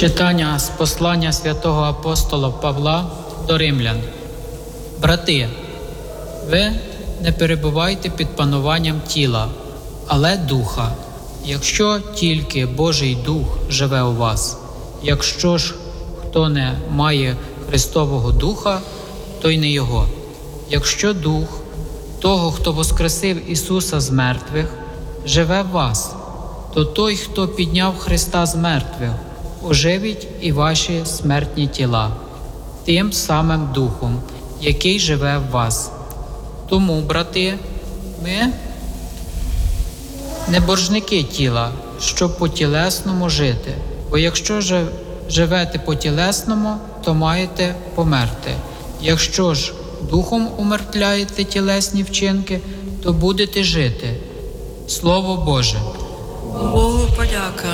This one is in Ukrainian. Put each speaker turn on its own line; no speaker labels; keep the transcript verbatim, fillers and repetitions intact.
Читання з послання святого апостола Павла до римлян. Брати, ви не перебувайте під пануванням тіла, але духа, якщо тільки Божий Дух живе у вас. Якщо ж хто не має Христового Духа, то й не Його. Якщо Дух того, хто воскресив Ісуса з мертвих, живе в вас, то той, хто підняв Христа з мертвих, оживить і ваші смертні тіла тим самим Духом, який живе в вас. Тому, брати, ми не боржники тіла, щоб по-тілесному жити. Бо якщо ж живете по-тілесному, то маєте померти. Якщо ж Духом умертвляєте тілесні вчинки, то будете жити. Слово Боже.
Богу подяка.